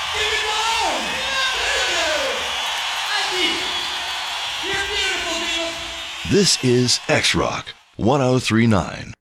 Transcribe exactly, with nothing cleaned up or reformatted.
Give it more! You're beautiful, Beatles! This is X-Rock one oh three point nine.